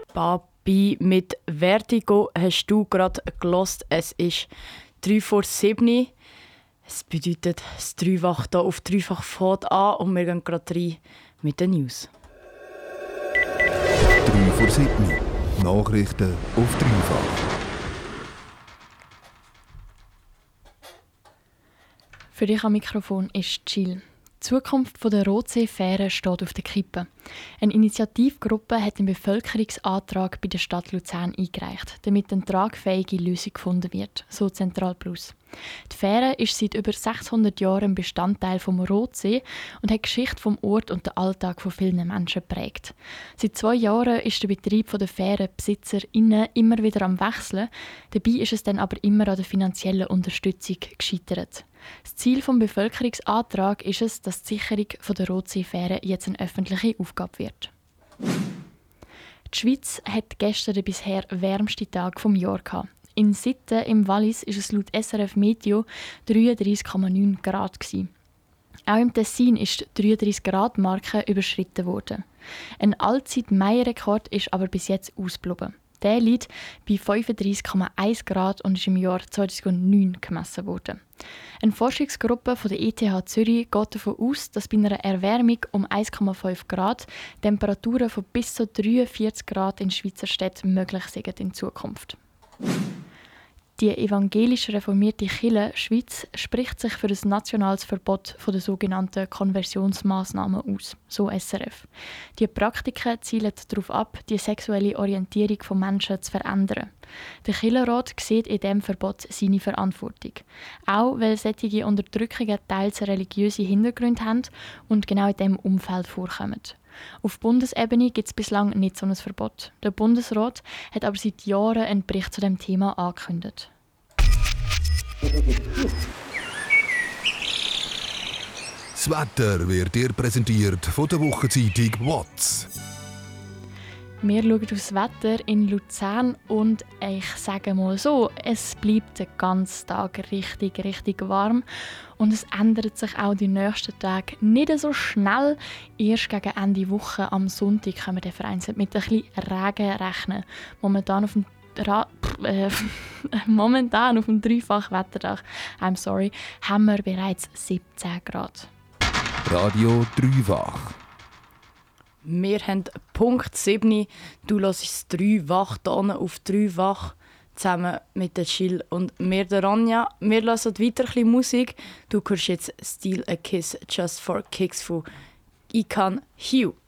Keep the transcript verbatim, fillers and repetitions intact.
Babi mit Vertigo hast du gerade gelost. Es ist drei vor sieben. Es bedeutet, das Dreifach hier auf Dreifach fährt an und wir gehen gerade rein mit den News. drei vor sieben. Nachrichten auf Dreifach. Für dich am Mikrofon ist Jill. Die Zukunft der Rotsee-Fähre steht auf der Kippe. Eine Initiativgruppe hat einen Bevölkerungsantrag bei der Stadt Luzern eingereicht, damit eine tragfähige Lösung gefunden wird, so Zentral Plus. Die Fähre ist seit über sechshundert Jahren Bestandteil vom Rotsee und hat die Geschichte vom Ort und den Alltag von vielen Menschen geprägt. Seit zwei Jahren ist der Betrieb der FährenbesitzerInnen immer wieder am Wechseln. Dabei ist es dann aber immer an der finanziellen Unterstützung gescheitert. Das Ziel des Bevölkerungsantrags ist es, dass die Sicherung der Rotsee-Fähre jetzt eine öffentliche Aufgabe wird. Die Schweiz hat gestern den bisher wärmsten Tag des Jahres gehabt. In Sitten im Wallis war es laut S R F Meteo dreiunddreissig Komma neun Grad gewesen. Auch im Tessin ist die dreiunddreissig Grad Marke überschritten worden. Ein Allzeit-Mai-Rekord ist aber bis jetzt ausgeblieben. Der liegt bei fünfunddreissig Komma eins Grad und ist im Jahr zweitausendneun gemessen worden. Eine Forschungsgruppe von der E T H Zürich geht davon aus, dass bei einer Erwärmung um eins Komma fünf Grad Temperaturen von bis zu dreiundvierzig Grad in Schweizer Städten möglich sind in Zukunft. Die evangelisch reformierte Kirche Schweiz spricht sich für ein nationales Verbot der sogenannten Konversionsmaßnahmen aus, so S R F. Die Praktiken zielen darauf ab, die sexuelle Orientierung von Menschen zu verändern. Der Kirchenrat sieht in diesem Verbot seine Verantwortung. Auch weil solche Unterdrückungen teils religiöse Hintergründe haben und genau in diesem Umfeld vorkommen. Auf Bundesebene gibt es bislang nicht so ein Verbot. Der Bundesrat hat aber seit Jahren einen Bericht zu diesem Thema angekündigt. Das Wetter wird dir präsentiert von der Wochenzeitung «Watz». Wir schauen aufs Wetter in Luzern und ich sage mal so, es bleibt den ganzen Tag richtig, richtig warm. Und es ändert sich auch die nächsten Tage nicht so schnell. Erst gegen Ende Woche am Sonntag können wir vereinzelt mit ein bisschen Regen rechnen. Momentan auf dem Ra- äh, Momentan auf dem Dreifach-Wetterdach, I'm sorry, haben wir bereits siebzehn Grad. Radio Dreifach. Wir haben Punkt sieben. Du hörst es Dreifach hier auf Dreifach zusammen mit der Jill und mir, der Ronja. Wir hören weiter ein bisschen Musik. Du hörst jetzt «Steal a Kiss Just for Kicks» von Ikan Hugh.